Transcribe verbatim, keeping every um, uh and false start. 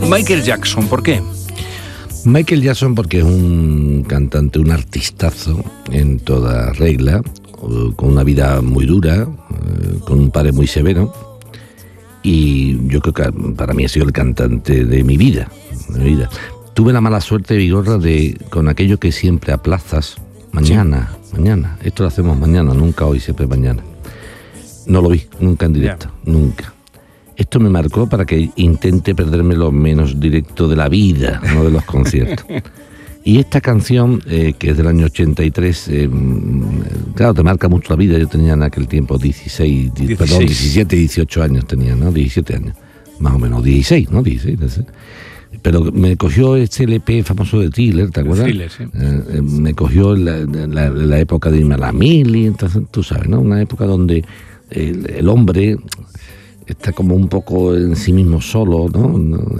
Michael Jackson, ¿por qué? Michael Jackson porque es un cantante, un artistazo en toda regla, con una vida muy dura, con un padre muy severo, y yo creo que para mí ha sido el cantante de mi vida, de mi vida. Tuve la mala suerte, Vigorra, de con aquello que siempre aplazas, mañana, sí. mañana, esto lo hacemos mañana, nunca hoy, siempre mañana. No lo vi, nunca en directo, yeah. nunca. Esto me marcó para que intente perderme lo menos directo de la vida, no de los conciertos. Y esta canción, eh, que es del año ochenta y tres, eh, claro, te marca mucho la vida. Yo tenía en aquel tiempo dieciséis, dieciséis. Perdón, diecisiete, dieciocho años tenía, ¿no? diecisiete años, más o menos, dieciséis, ¿no? dieciséis, dieciséis. Pero me cogió este L P famoso de Thriller, ¿te acuerdas? Thriller, sí. Eh, me cogió la, la, la época de Irma la Mili, entonces tú sabes, ¿no? Una época donde el, el hombre está como un poco en sí mismo solo, ¿no?